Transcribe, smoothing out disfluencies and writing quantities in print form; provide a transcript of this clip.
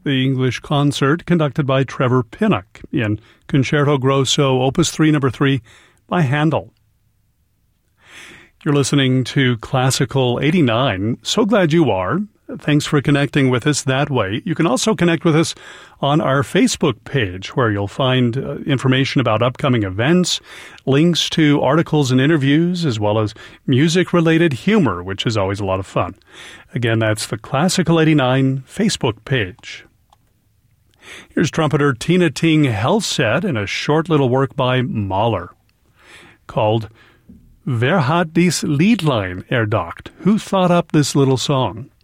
the English concert conducted by Trevor Pinnock in Concerto Grosso, Opus 3, No. 3 by Handel. You're listening to Classical 89. So glad you are. Thanks for connecting with us that way. You can also connect with us on our Facebook page, where you'll find information about upcoming events, links to articles and interviews, as well as music-related humor, which is always a lot of fun. Again, that's the Classical 89 Facebook page. Here's trumpeter Tina Ting Helseth in a short little work by Mahler called Wer hat dies Liedlein erdacht? Who thought up this little song?